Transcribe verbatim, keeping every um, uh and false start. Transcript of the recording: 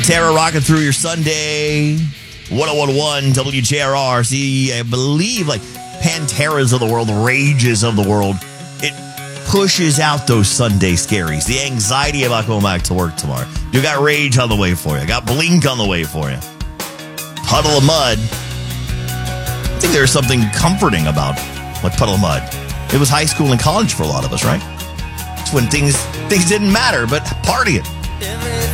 Tara rocking through your Sunday. one oh one point one W J R R. See, I believe like Panteras of the world, Rages of the world. It pushes out those Sunday scaries. The anxiety about going back to work tomorrow. You got Rage on the way for you. Got Blink on the way for you. Puddle of Mud. I think there's something comforting about like Puddle of Mud. It was high school and college for a lot of us, right? It's when things things didn't matter, but partying.